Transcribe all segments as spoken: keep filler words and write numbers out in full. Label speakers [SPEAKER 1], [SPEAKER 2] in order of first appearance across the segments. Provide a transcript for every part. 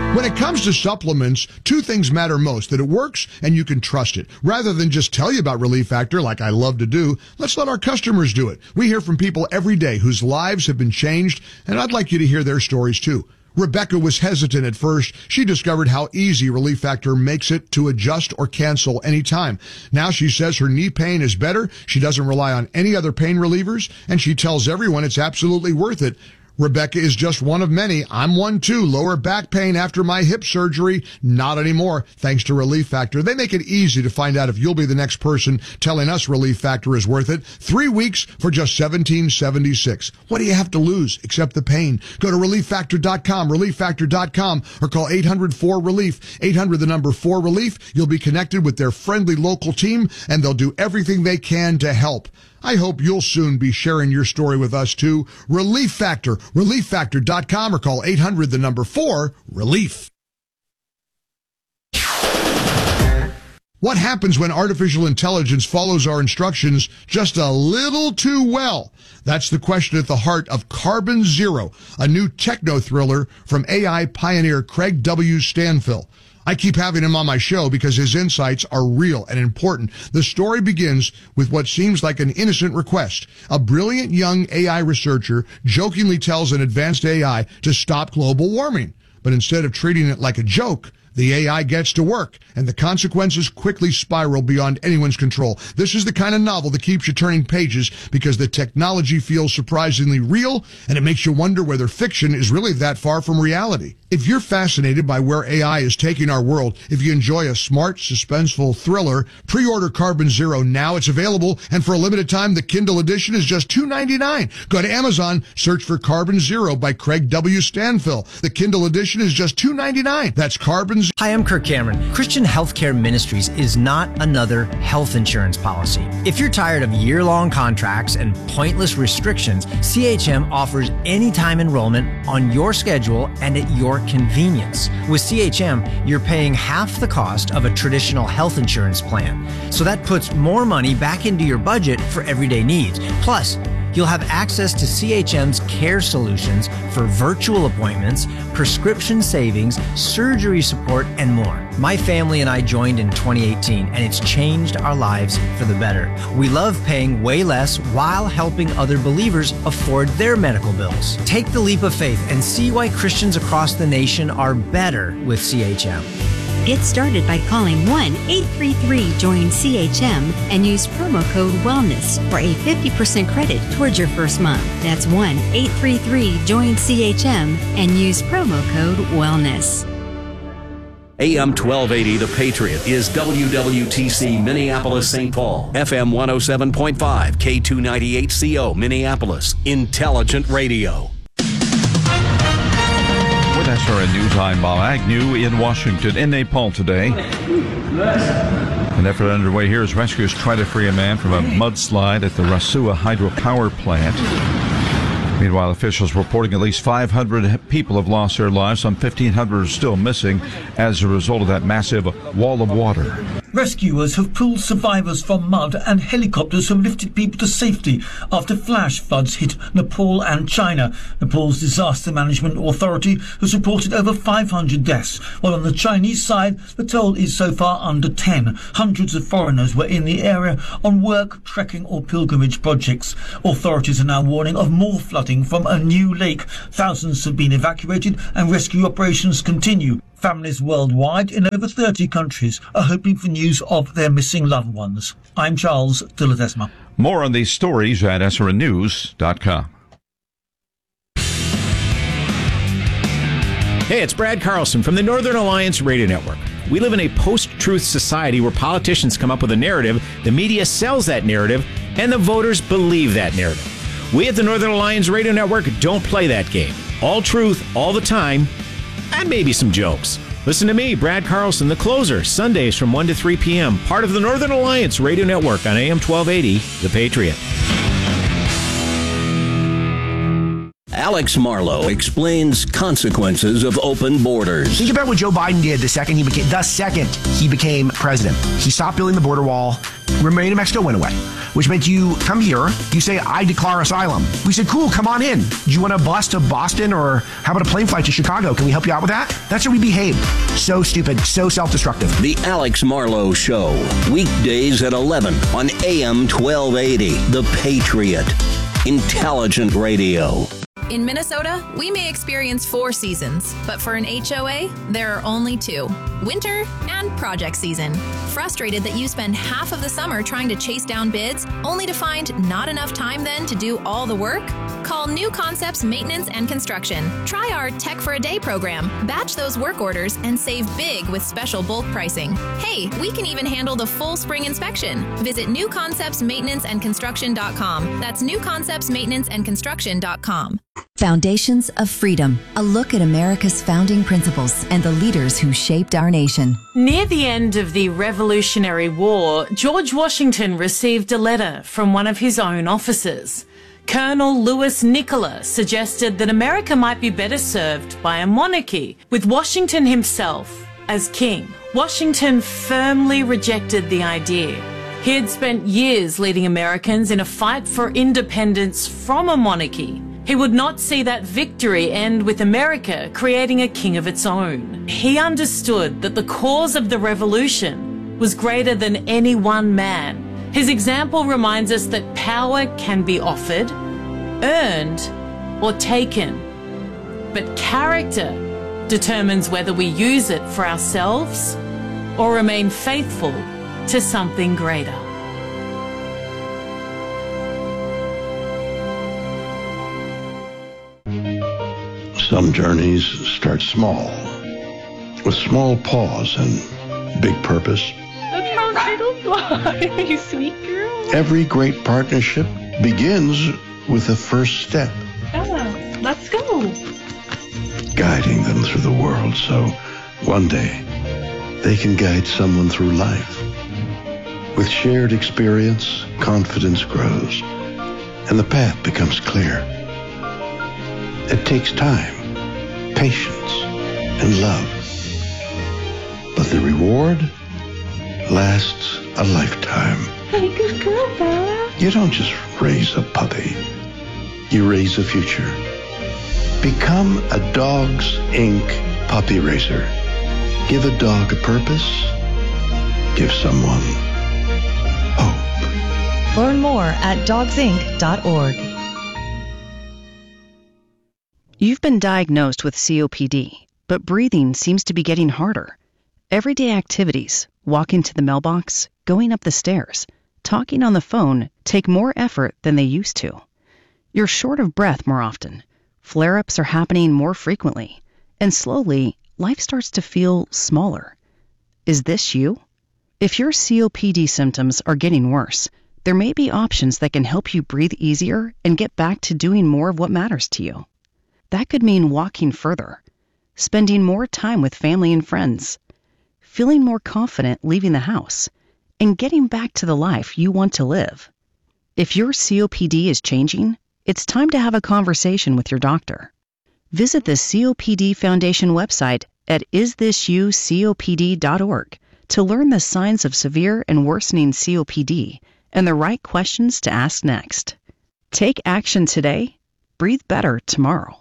[SPEAKER 1] When it comes to supplements, two things matter most: that it works and you can trust it. Rather than just tell you about Relief Factor like I love to do, let's let our customers do it. We hear from people every day whose lives have been changed, and I'd like you to hear their stories too. Rebecca was hesitant at first. She discovered how easy Relief Factor makes it to adjust or cancel anytime. Now she says her knee pain is better. She doesn't rely on any other pain relievers, and she tells everyone it's absolutely worth it. Rebecca is just one of many. I'm one too. Lower back pain after my hip surgery? Not anymore, thanks to Relief Factor. They make it easy to find out if you'll be the next person telling us Relief Factor is worth it. Three weeks for just seventeen seventy-six. What do you have to lose except the pain? Go to relief factor dot com, relief factor dot com, or call eight hundred four relief. eight hundred, the number four relief. You'll be connected with their friendly local team, and they'll do everything they can to help. I hope you'll soon be sharing your story with us too. Relief Factor, relief factor dot com, or call eight hundred, the number four, relief. What happens when artificial intelligence follows our instructions just a little too well? That's the question at the heart of Carbon Zero, a new techno thriller from A I pioneer Craig W. Stanfill. I keep having him on my show because his insights are real and important. The story begins with what seems like an innocent request. A brilliant young A I researcher jokingly tells an advanced A I to stop global warming. But instead of treating it like a joke, the A I gets to work, and the consequences quickly spiral beyond anyone's control. This is the kind of novel that keeps you turning pages because the technology feels surprisingly real, and it makes you wonder whether fiction is really that far from reality. If you're fascinated by where A I is taking our world, if you enjoy a smart, suspenseful thriller, pre-order Carbon Zero now. It's available, and for a limited time, the Kindle edition is just two ninety-nine. Go to Amazon, search for Carbon Zero by Craig W. Stanfill. The Kindle edition is just two ninety-nine. That's Carbon Zero.
[SPEAKER 2] Hi, I'm Kirk Cameron. Christian Healthcare Ministries is not another health insurance policy. If you're tired of year-long contracts and pointless restrictions, C H M offers anytime enrollment on your schedule and at your convenience. With C H M, you're paying half the cost of a traditional health insurance plan. So that puts more money back into your budget for everyday needs. Plus, you'll have access to C H M's care solutions for virtual appointments, prescription savings, surgery support, and more. My family and I joined in twenty eighteen, and it's changed our lives for the better. We love paying way less while helping other believers afford their medical bills. Take the leap of faith and see why Christians across the nation are better with C H M.
[SPEAKER 3] Get started by calling one eight three three join C H M and use promo code WELLNESS for a fifty percent credit towards your first month. That's one eight three three join C H M and use promo code WELLNESS.
[SPEAKER 4] A M twelve eighty The Patriot is W W T C Minneapolis Saint Paul, F M one oh seven point five, K two ninety-eight C O Minneapolis, intelligent radio.
[SPEAKER 5] With S R N News, I'm Bob Agnew in Washington. In Nepal today, an effort underway here as rescuers try to free a man from a mudslide at the Rasua hydropower plant. Meanwhile, officials reporting at least five hundred people have lost their lives. Some fifteen hundred are still missing as a result of that massive wall of water.
[SPEAKER 6] Rescuers have pulled survivors from mud, and helicopters have lifted people to safety after flash floods hit Nepal and China. Nepal's Disaster Management Authority has reported over five hundred deaths, while on the Chinese side, the toll is so far under ten. Hundreds of foreigners were in the area on work, trekking or pilgrimage projects. Authorities are now warning of more flooding from a new lake. Thousands have been evacuated and rescue operations continue. Families worldwide in over thirty countries are hoping for news of their missing loved ones. I'm Charles de Ledesma.
[SPEAKER 5] More on these stories at S R N news dot com.
[SPEAKER 7] Hey, it's Brad Carlson from the Northern Alliance Radio Network. We live in a post-truth society where politicians come up with a narrative, the media sells that narrative, and the voters believe that narrative. We at the Northern Alliance Radio Network don't play that game. All truth, all the time, and maybe some jokes. Listen to me, Brad Carlson, the closer, Sundays from one to three p.m., part of the Northern Alliance Radio Network on A M twelve eighty, The Patriot.
[SPEAKER 4] Alex Marlow explains consequences of open borders.
[SPEAKER 8] Think about what Joe Biden did the second he became the second he became president. He stopped building the border wall. Remain in Mexico went away, which meant you come here, you say, I declare asylum. We said, cool, come on in. Do you want a bus to Boston, or how about a plane flight to Chicago? Can we help you out with that? That's how we behaved. So stupid, so self-destructive.
[SPEAKER 4] The Alex Marlow Show, weekdays at eleven on A M twelve eighty, The Patriot. Intelligent radio.
[SPEAKER 9] In Minnesota, we may experience four seasons, but for an H O A, there are only two: winter and project season. Frustrated that you spend half of the summer trying to chase down bids, only to find not enough time then to do all the work? Call New Concepts Maintenance and Construction. Try our Tech for a Day program. Batch those work orders and save big with special bulk pricing. Hey, we can even handle the full spring inspection. Visit new concepts maintenance and construction dot com. That's new concepts maintenance and construction dot com.
[SPEAKER 10] Foundations of Freedom, a look at America's founding principles and the leaders who shaped our nation.
[SPEAKER 11] Near the end of the Revolutionary War, George Washington received a letter from one of his own officers. Colonel Louis Nicola suggested that America might be better served by a monarchy, with Washington himself as king. Washington firmly rejected the idea. He had spent years leading Americans in a fight for independence from a monarchy. He would not see that victory end with America creating a king of its own. He understood that the cause of the revolution was greater than any one man. His example reminds us that power can be offered, earned, or taken. But character determines whether we use it for ourselves or remain faithful to something greater.
[SPEAKER 12] Some journeys start small, with small pause and big purpose.
[SPEAKER 13] That's how turtles fly, you sweet girl.
[SPEAKER 12] Every great partnership begins with a first step.
[SPEAKER 13] Oh, let's go.
[SPEAKER 12] Guiding them through the world so one day they can guide someone through life. With shared experience, confidence grows, and the path becomes clear. It takes time, patience, and love. But the reward lasts a lifetime.
[SPEAKER 13] Hey, good girl, Bella.
[SPEAKER 12] You don't just raise a puppy. You raise a future. Become a Dogs Incorporated puppy raiser. Give a dog a purpose. Give someone hope.
[SPEAKER 14] Learn more at dogs inc dot org.
[SPEAKER 15] You've been diagnosed with C O P D, but breathing seems to be getting harder. Everyday activities, walking to the mailbox, going up the stairs, talking on the phone take more effort than they used to. You're short of breath more often. Flare-ups are happening more frequently. And slowly, life starts to feel smaller. Is this you? If your C O P D symptoms are getting worse, there may be options that can help you breathe easier and get back to doing more of what matters to you. That could mean walking further, spending more time with family and friends, feeling more confident leaving the house, and getting back to the life you want to live. If your C O P D is changing, it's time to have a conversation with your doctor. Visit the C O P D Foundation website at is this you C O P D dot org to learn the signs of severe and worsening C O P D and the right questions to ask next. Take action today. Breathe better tomorrow.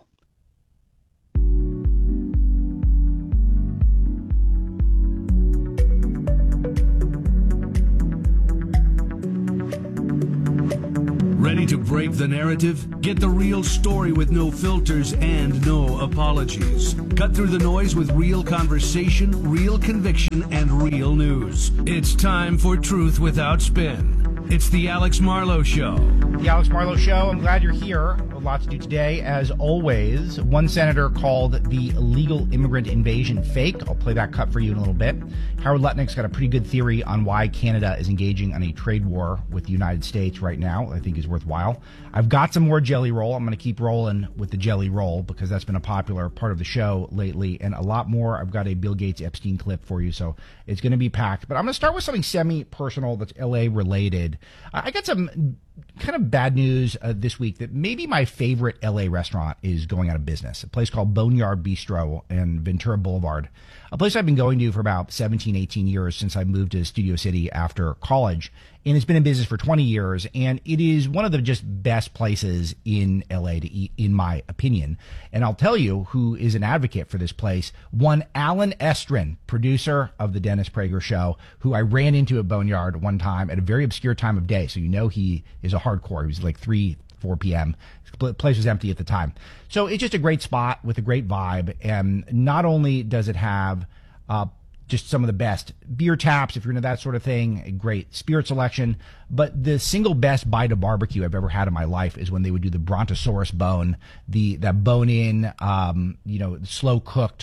[SPEAKER 16] Ready to break the narrative? Get the real story with no filters and no apologies. Cut through the noise with real conversation, real conviction, and real news. It's time for Truth Without Spin. It's the Alex Marlow Show.
[SPEAKER 17] The Alex Marlow Show. I'm glad you're here. A lot to do today, as always. One senator called the illegal immigrant invasion fake. I'll play that cut for you in a little bit. Howard Lutnick's got a pretty good theory on why Canada is engaging in a trade war with the United States right now. I think is worthwhile. I've got some more Jelly Roll. I'm going to keep rolling with the Jelly Roll because that's been a popular part of the show lately, and a lot more. I've got a Bill Gates Epstein clip for you, so it's going to be packed. But I'm going to start with something semi-personal that's L A related. I got some kind of of bad news uh, this week that maybe my favorite L A restaurant is going out of business. A place called Boneyard Bistro in Ventura Boulevard. A place I've been going to for about seventeen, eighteen years since I moved to Studio City after college. And it's been in business for twenty years. And it is one of the just best places in L A to eat, in my opinion. And I'll tell you who is an advocate for this place. One Alan Estrin, producer of the Dennis Prager Show, who I ran into at Boneyard one time at a very obscure time of day. So you know he is a hardcore. He was like three, four p.m. The place was empty at the time. So it's just a great spot with a great vibe. And not only does it have uh, just some of the best beer taps, if you're into that sort of thing, a great spirit selection, but the single best bite of barbecue I've ever had in my life is when they would do the Brontosaurus bone, the that bone-in, um, you know, slow-cooked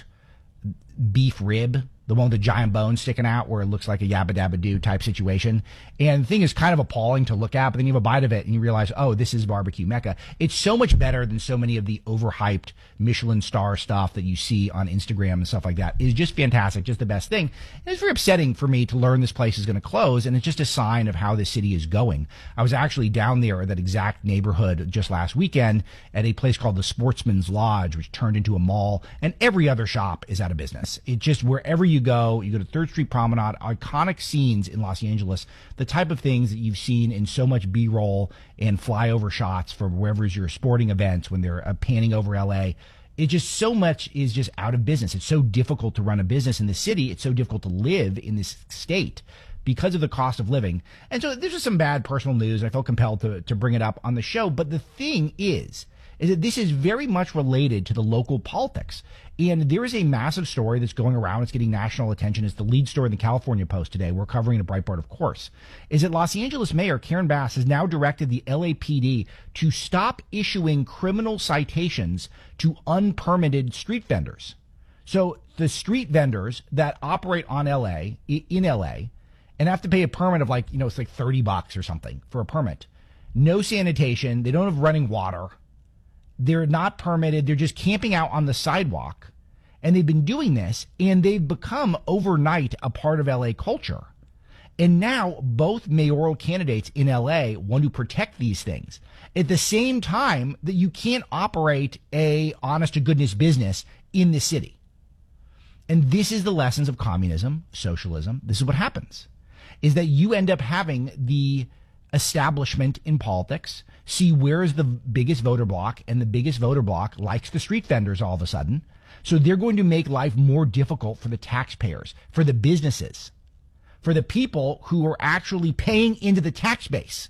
[SPEAKER 17] beef rib, the one with the giant bone sticking out where it looks like a yabba dabba doo type situation. And the thing is kind of appalling to look at, but then you have a bite of it and you realize, oh, this is barbecue mecca. It's so much better than so many of the overhyped Michelin star stuff that you see on Instagram and stuff like that. It's just fantastic, just the best thing. And it's very upsetting for me to learn this place is going to close, and it's just a sign of how this city is going. I was actually down there at that exact neighborhood just last weekend at a place called the Sportsman's Lodge, which turned into a mall, and every other shop is out of business. It just, wherever you go, you go to Third Street Promenade, iconic scenes in Los Angeles, the type of things that you've seen in so much B-roll and flyover shots for wherever your sporting events when they're uh, panning over L A. It just so much is just out of business. It's so difficult to run a business in the city. It's so difficult to live in this state because of the cost of living. And so there's just some bad personal news. I felt compelled to, to bring it up on the show. But the thing is, is that this is very much related to the local politics. And there is a massive story that's going around. It's getting national attention. It's the lead story in the California Post today. We're covering it at Breitbart, of course. Is that Los Angeles Mayor Karen Bass has now directed the L A P D to stop issuing criminal citations to unpermitted street vendors. So the street vendors that operate on L A, in L A, and have to pay a permit of like, you know, it's like thirty bucks or something for a permit. No sanitation. They don't have running water. They're not permitted. They're just camping out on the sidewalk. And they've been doing this, and they've become overnight a part of L A culture. And now both mayoral candidates in L A want to protect these things at the same time that you can't operate a honest to goodness business in the city. And this is the lessons of communism, socialism. This is what happens, is that you end up having the establishment in politics see where is the biggest voter block, and the biggest voter block likes the street vendors all of a sudden. So they're going to make life more difficult for the taxpayers, for the businesses, for the people who are actually paying into the tax base,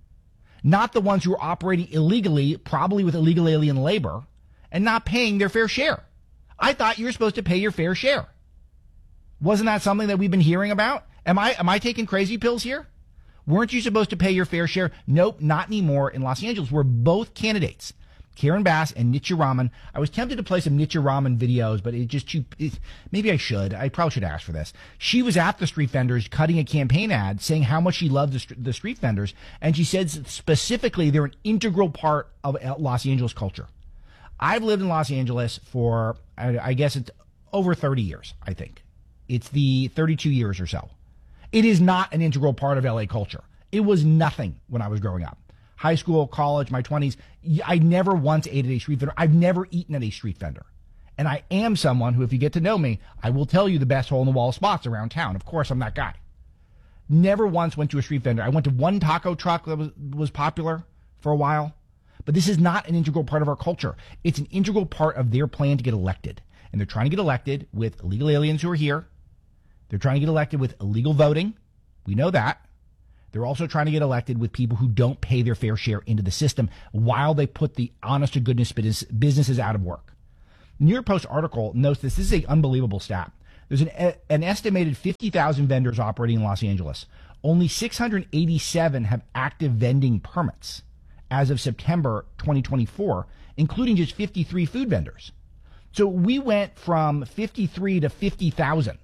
[SPEAKER 17] not the ones who are operating illegally, probably with illegal alien labor, and not paying their fair share. I thought you were supposed to pay your fair share. Wasn't that something that we've been hearing about? Am I am I taking crazy pills here? Weren't you supposed to pay your fair share? Nope, not anymore in Los Angeles, where both candidates, Karen Bass and Nitya Raman. I was tempted to play some Nitya Raman videos, but it just too, it, maybe I should. I probably should ask for this. She was at the street vendors cutting a campaign ad saying how much she loved the, the street vendors, and she said specifically they're an integral part of Los Angeles culture. I've lived in Los Angeles for, I, I guess it's over thirty years, I think. It's the thirty-two years or so. It is not an integral part of L A culture. It was nothing when I was growing up. High school, college, my twenties, I never once ate at a street vendor. I've never eaten at a street vendor. And I am someone who, if you get to know me, I will tell you the best hole-in-the-wall spots around town. Of course, I'm that guy. Never once went to a street vendor. I went to one taco truck that was, was popular for a while. But this is not an integral part of our culture. It's an integral part of their plan to get elected. And they're trying to get elected with illegal aliens who are here. They're trying to get elected with illegal voting. We know that. They're also trying to get elected with people who don't pay their fair share into the system while they put the honest-to-goodness businesses out of work. The New York Post article notes this. This is an unbelievable stat. There's an, an estimated fifty thousand vendors operating in Los Angeles. Only six hundred eighty-seven have active vending permits as of September twenty twenty-four, including just fifty-three food vendors. So we went from fifty-three to fifty thousand.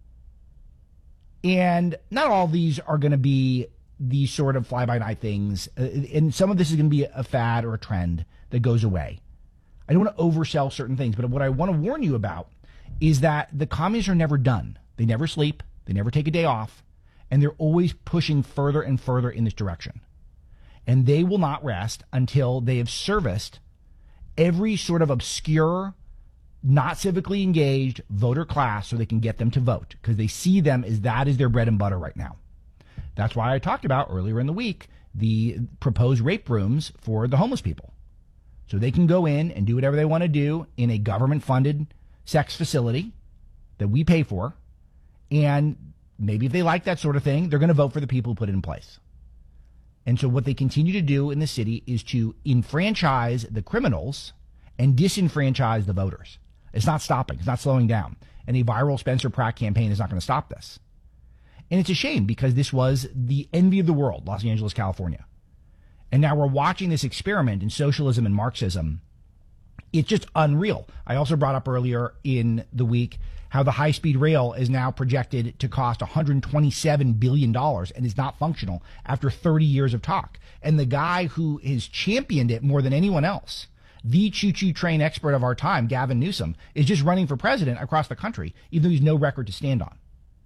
[SPEAKER 17] And not all of these are going to be these sort of fly-by-night things. Uh, and some of this is going to be a fad or a trend that goes away. I don't want to oversell certain things, but what I want to warn you about is that the communists are never done. They never sleep. They never take a day off. And they're always pushing further and further in this direction. And they will not rest until they have serviced every sort of obscure, not civically engaged voter class so they can get them to vote, because they see them as that is their bread and butter right now. That's why I talked about earlier in the week the proposed rape rooms for the homeless people. So they can go in and do whatever they want to do in a government-funded sex facility that we pay for. And maybe if they like that sort of thing, they're going to vote for the people who put it in place. And so what they continue to do in the city is to enfranchise the criminals and disenfranchise the voters. It's not stopping. It's not slowing down. And a viral Spencer Pratt campaign is not going to stop this. And it's a shame because this was the envy of the world, Los Angeles, California. And now we're watching this experiment in socialism and Marxism. It's just unreal. I also brought up earlier in the week how the high-speed rail is now projected to cost one hundred twenty-seven billion dollars and is not functional after thirty years of talk. And the guy who has championed it more than anyone else, the choo-choo train expert of our time, Gavin Newsom, is just running for president across the country, even though he's no record to stand on.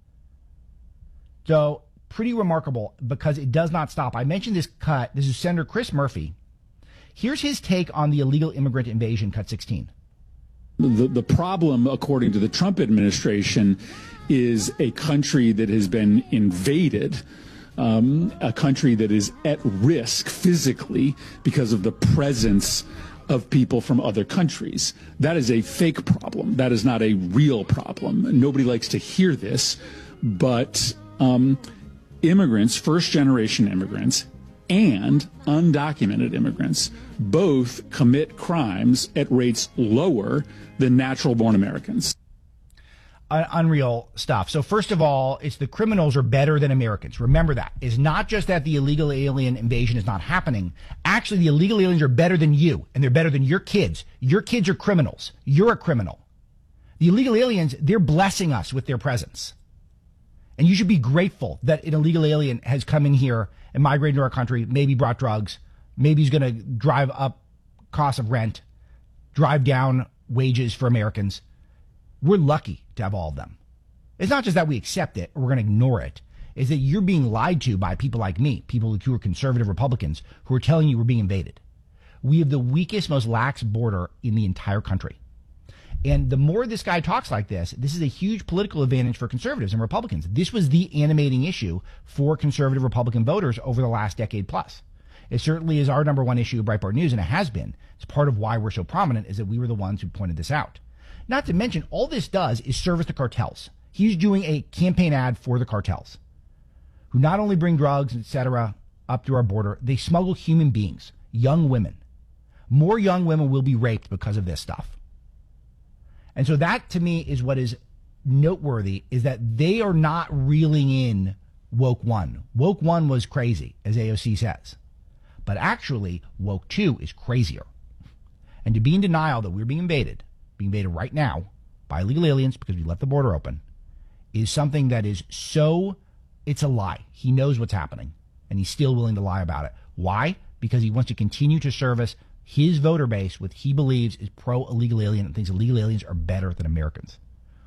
[SPEAKER 17] So pretty remarkable because it does not stop. I mentioned this cut. This is Senator Chris Murphy. Here's his take on the illegal immigrant invasion, cut sixteen.
[SPEAKER 18] The, the problem, according to the Trump administration, is a country that has been invaded, um, a country that is at risk physically because of the presence of people from other countries. That is a fake problem. That is not a real problem. Nobody likes to hear this, but um, immigrants, first-generation immigrants, and undocumented immigrants both commit crimes at rates lower than natural-born Americans.
[SPEAKER 17] Uh, unreal stuff. So first of all, it's the criminals are better than Americans. Remember that. It's not just that the illegal alien invasion is not happening. Actually, the illegal aliens are better than you, and they're better than your kids. Your kids are criminals. You're a criminal. The illegal aliens, they're blessing us with their presence. And you should be grateful that an illegal alien has come in here and migrated to our country, maybe brought drugs, maybe he's going to drive up costs of rent, drive down wages for Americans. We're lucky to have all of them. It's not just that we accept it or we're going to ignore it. It's that you're being lied to by people like me, people who are conservative Republicans, who are telling you we're being invaded. We have the weakest, most lax border in the entire country. And the more this guy talks like this, this is a huge political advantage for conservatives and Republicans. This was the animating issue for conservative Republican voters over the last decade plus. It certainly is our number one issue of Breitbart News, and it has been. It's part of why we're so prominent, is that we were the ones who pointed this out. Not to mention, all this does is service the cartels. He's doing a campaign ad for the cartels, who not only bring drugs, et cetera, up to our border, they smuggle human beings, young women. More young women will be raped because of this stuff. And so that, to me, is what is noteworthy, is that they are not reeling in woke one. Woke one was crazy, as A O C says. But actually, woke two is crazier. And to be in denial that we're being invaded, being invaded right now by illegal aliens because we left the border open, is something that is so, it's a lie. He knows what's happening, and he's still willing to lie about it. Why? Because he wants to continue to service his voter base with he believes is pro-illegal alien and thinks illegal aliens are better than Americans.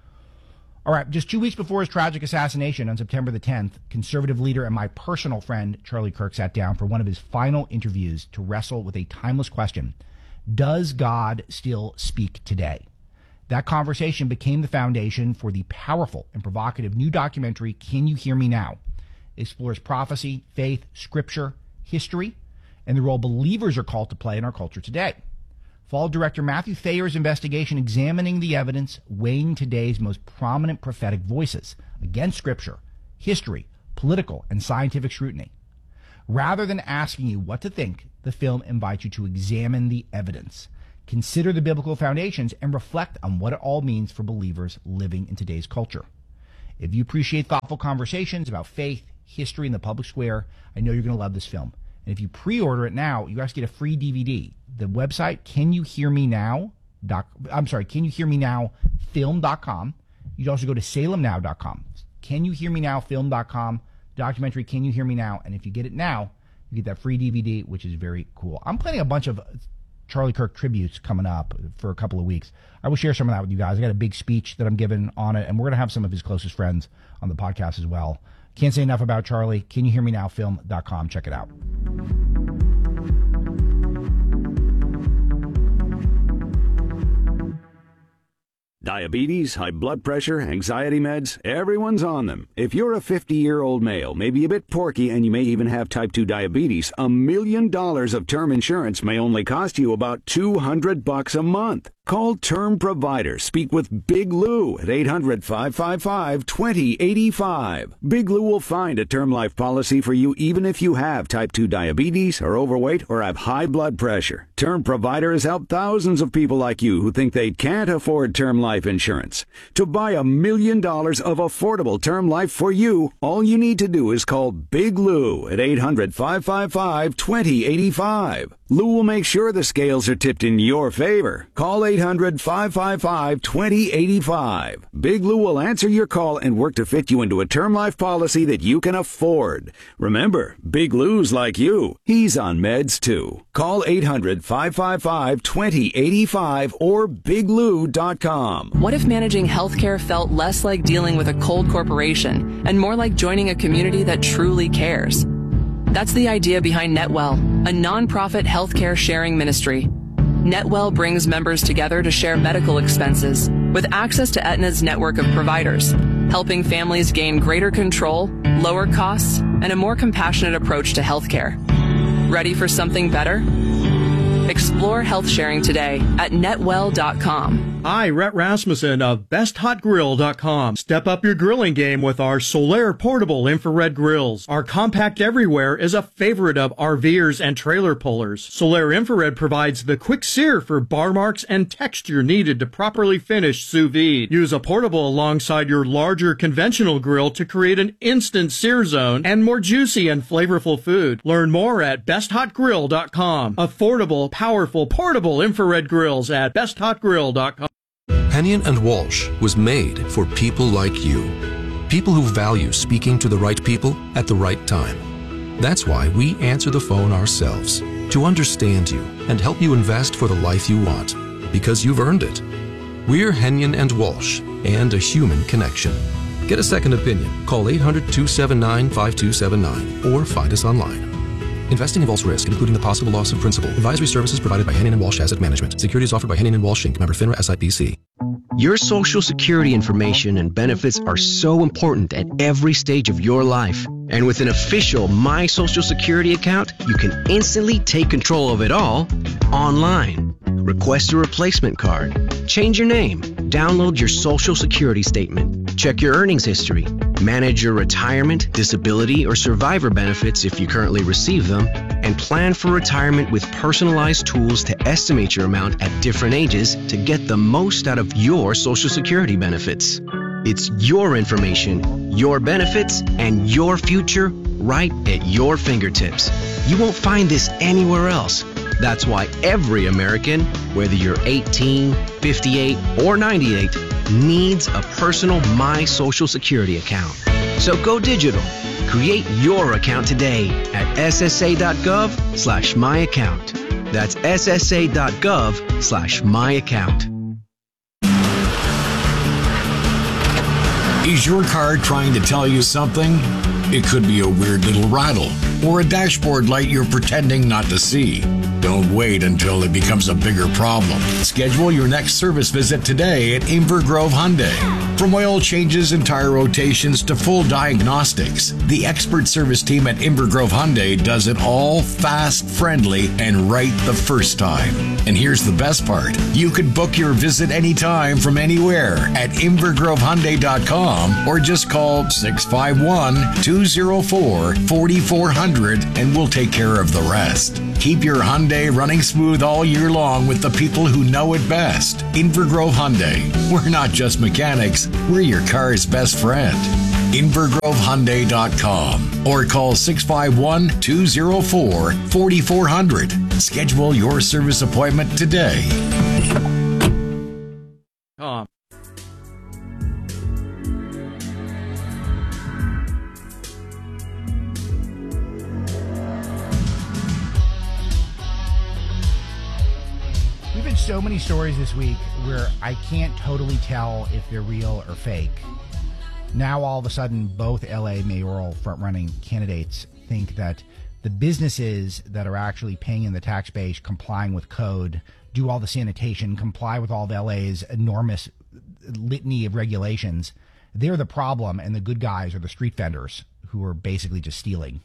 [SPEAKER 17] All right, just two weeks before his tragic assassination on September the tenth, conservative leader and my personal friend Charlie Kirk sat down for one of his final interviews to wrestle with a timeless question. Does God still speak today? That conversation became the foundation for the powerful and provocative new documentary, Can You Hear Me Now? It explores prophecy, faith, scripture, history, and the role believers are called to play in our culture today. Follow director Matthew Thayer's investigation examining the evidence, weighing today's most prominent prophetic voices against scripture, history, political, and scientific scrutiny. Rather than asking you what to think, the film invites you to examine the evidence, consider the biblical foundations, and reflect on what it all means for believers living in today's culture. If you appreciate thoughtful conversations about faith, history, and the public square, I know you're going to love this film. And if you pre-order it now, you actually get a free D V D. The website, can you hear me now? Doc, I'm sorry, can you hear me now film dot com. You can also go to salem now dot com. can you hear me now film dot com. Documentary, Can You Hear Me Now? And if you get it now, you get that free D V D, which is very cool. I'm planning a bunch of Charlie Kirk tributes coming up for a couple of weeks. I will share some of that with you guys. I got a big speech that I'm giving on it, and we're going to have some of his closest friends on the podcast as well. Can't say enough about Charlie. Can You Hear Me Now film dot com. Check it out.
[SPEAKER 19] Diabetes, high blood pressure, anxiety meds, everyone's on them. If you're a fifty-year-old male, maybe a bit porky, and you may even have type two diabetes, a million dollars of term insurance may only cost you about two hundred bucks a month. Call Term Provider. Speak with Big Lou at eight hundred, five five five, two zero eight five. Big Lou will find a term life policy for you even if you have type two diabetes, are overweight, or have high blood pressure. Term Provider has helped thousands of people like you who think they can't afford term life insurance. To buy a million dollars of affordable term life for you, all you need to do is call Big Lou at eight hundred, five five five, two zero eight five. Lou will make sure the scales are tipped in your favor. Call eight hundred, five five five, two zero eight five. Big Lou will answer your call and work to fit you into a term life policy that you can afford. Remember, Big Lou's like you. He's on meds too. Call eight hundred, five five five, two zero eight five or big lou dot com.
[SPEAKER 20] What if managing healthcare felt less like dealing with a cold corporation and more like joining a community that truly cares? That's the idea behind Netwell, a nonprofit healthcare sharing ministry. Netwell brings members together to share medical expenses with access to Aetna's network of providers, helping families gain greater control, lower costs, and a more compassionate approach to healthcare. Ready for something better? Explore health sharing today at netwell dot com.
[SPEAKER 21] Hi, Rhett Rasmussen of best hot grill dot com. Step up your grilling game with our Solaire portable infrared grills. Our compact everywhere is a favorite of RVers and trailer pullers. Solaire infrared provides the quick sear for bar marks and texture needed to properly finish sous vide. Use a portable alongside your larger conventional grill to create an instant sear zone and more juicy and flavorful food. Learn more at best hot grill dot com. Affordable, powerful, portable infrared grills at best hot grill dot com.
[SPEAKER 22] Hennion and Walsh was made for people like you. People who value speaking to the right people at the right time. That's why we answer the phone ourselves, to understand you and help you invest for the life you want, because you've earned it. We're Hennion and Walsh, and a human connection. Get a second opinion. Call eight hundred, two seven nine, five two seven nine or find us online. Investing involves risk, including the possible loss of principal. Advisory services provided by Hennion and Walsh Asset Management. Securities offered by Hennion and Walsh Incorporated. Member FINRA S I P C.
[SPEAKER 23] Your Social Security information and benefits are so important at every stage of your life. And with an official My Social Security account, you can instantly take control of it all online. Request a replacement card. Change your name. Download your Social Security statement. Check your earnings history. Manage your retirement, disability, or survivor benefits if you currently receive them. And plan for retirement with personalized tools to estimate your amount at different ages to get the most out of your Social Security benefits. It's your information, your benefits, and your future right at your fingertips. You won't find this anywhere else. That's why every American, whether you're eighteen, fifty-eight, or ninety-eight, needs a personal My Social Security account. So go digital. Create your account today at S S A dot gov slash my account. That's S S A dot gov slash my account.
[SPEAKER 24] Is your car trying to tell you something? It could be a weird little rattle or a dashboard light you're pretending not to see. Don't wait until it becomes a bigger problem. Schedule your next service visit today at Inver Grove Hyundai. From oil changes and tire rotations to full diagnostics, the expert service team at Inver Grove Hyundai does it all fast, friendly, and right the first time. And here's the best part. You could book your visit anytime from anywhere at inver grove hyundai dot com or just call six five one, two zero four, four four zero zero and we'll take care of the rest. Keep your Hyundai running smooth all year long with the people who know it best. Inver Grove Hyundai. We're not just mechanics, we're your car's best friend. inver grove hyundai dot com or call six five one, two zero four, four four zero zero. Schedule your service appointment today.
[SPEAKER 21] Um.
[SPEAKER 17] We've had so many stories this week where I can't totally tell if they're real or fake. Now, all of a sudden, both L A mayoral front-running candidates think that the businesses that are actually paying in the tax base, complying with code, do all the sanitation, comply with all of L A's enormous litany of regulations, they're the problem, and the good guys are the street vendors who are basically just stealing.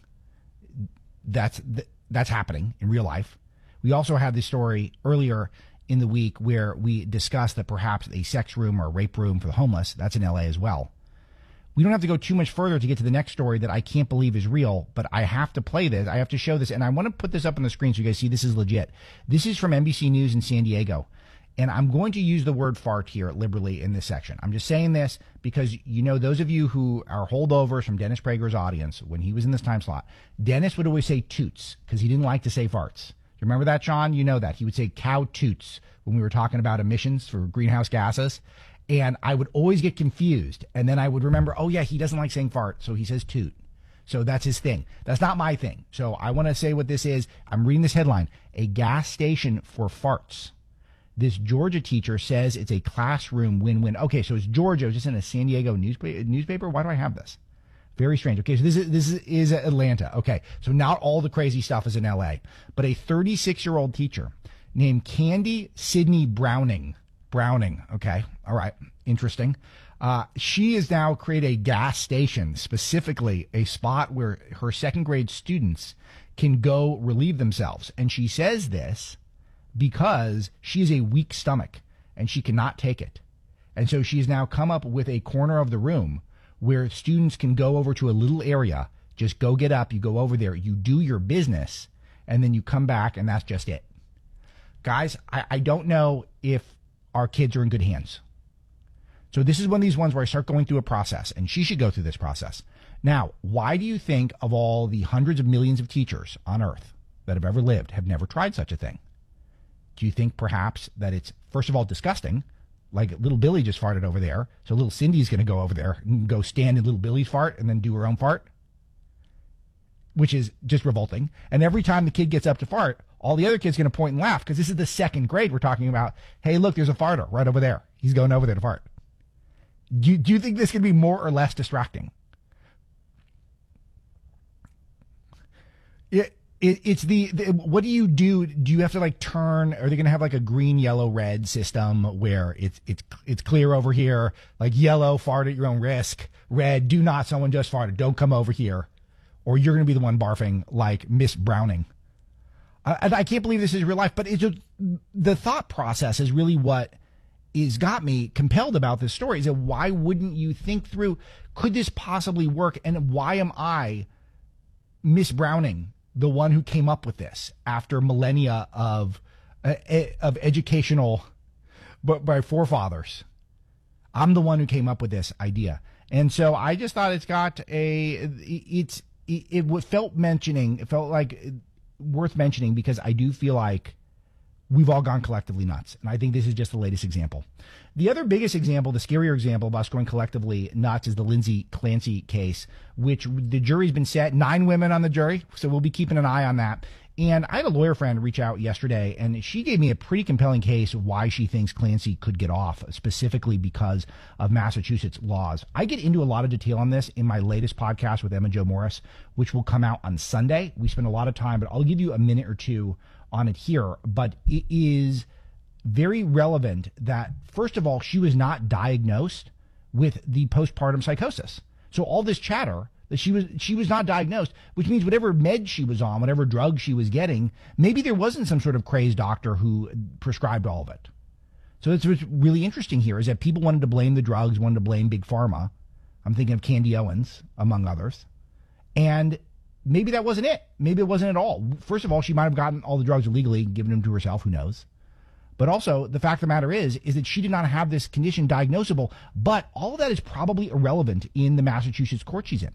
[SPEAKER 17] That's that's happening in real life. We also had this story earlier in the week where we discussed that perhaps a sex room or a rape room for the homeless, that's in L A as well. We don't have to go too much further to get to the next story that I can't believe is real, but I have to play this. I have to show this, and I want to put this up on the screen so you guys see this is legit. This is from N B C News in San Diego, and I'm going to use the word fart here liberally in this section. I'm just saying this because, you know, those of you who are holdovers from Dennis Prager's audience, when he was in this time slot, Dennis would always say toots because he didn't like to say farts. You remember that, Sean? You know that. He would say cow toots when we were talking about emissions for greenhouse gases. And I would always get confused. And then I would remember, oh, yeah, he doesn't like saying fart, so he says toot. So that's his thing. That's not my thing. So I want to say what this is. I'm reading this headline. A gas station for farts. This Georgia teacher says it's a classroom win-win. Okay, so it's Georgia. It's just in a San Diego newspaper. newspaper. Why do I have this? Very strange. Okay, so this is this is, is Atlanta. Okay, so not all the crazy stuff is in L A, but a thirty-six-year-old teacher named Candy Sydney Browning. Browning. Okay, all right, interesting. Uh, she has now created a gas station, specifically a spot where her second-grade students can go relieve themselves, and she says this because she has a weak stomach and she cannot take it, and so she has now come up with a corner of the room where students can go over to a little area, just go get up, you go over there, you do your business, and then you come back, and that's just it. Guys, I, I don't know if our kids are in good hands. So this is one of these ones where I start going through a process, and she should go through this process. Now, why do you think of all the hundreds of millions of teachers on earth that have ever lived have never tried such a thing? Do you think perhaps that it's, first of all, disgusting? Like little Billy just farted over there, so little Cindy's going to go over there and go stand in little Billy's fart and then do her own fart, which is just revolting. And every time the kid gets up to fart, all the other kids are going to point and laugh because this is the second grade we're talking about. Hey, look, there's a farter right over there. He's going over there to fart. Do you, do you think this could be more or less distracting? It, it, it's the, the, what do you do? Do you have to like turn, are they going to have like a green, yellow, red system where it's, it's, it's clear over here, like yellow, fart at your own risk, red, do not, someone just farted, don't come over here, or you're going to be the one barfing like Miss Browning. I, I can't believe this is real life, but it's just, the thought process is really what is got me compelled about this story. Is that why wouldn't you think through, could this possibly work? And why am I, Miss Browning, the one who came up with this after millennia of uh, of educational, but by forefathers? I'm the one who came up with this idea, and so I just thought it's got a it's it, it felt mentioning. It felt like worth mentioning because I do feel like we've all gone collectively nuts, and I think this is just the latest example. The other biggest example, the scarier example of us going collectively nuts, is the Lindsay Clancy case, which the jury's been set. Nine women on the jury, so we'll be keeping an eye on that. And I had a lawyer friend reach out yesterday, and she gave me a pretty compelling case of why she thinks Clancy could get off, specifically because of Massachusetts laws. I get into a lot of detail on this in my latest podcast with Emma Jo Morris, which will come out on Sunday. We spend a lot of time, but I'll give you a minute or two on it here. But it is very relevant that, first of all, she was not diagnosed with the postpartum psychosis. So all this chatter that she was she was not diagnosed, which means whatever meds she was on, whatever drug she was getting, maybe there wasn't some sort of crazed doctor who prescribed all of it. So that's what's really interesting here, is that people wanted to blame the drugs, wanted to blame Big Pharma. I'm thinking of Candy Owens, among others. And maybe that wasn't it. Maybe it wasn't at all. First of all, she might have gotten all the drugs illegally and given them to herself. Who knows? But also, the fact of the matter is, is that she did not have this condition diagnosable. But all of that is probably irrelevant in the Massachusetts court she's in.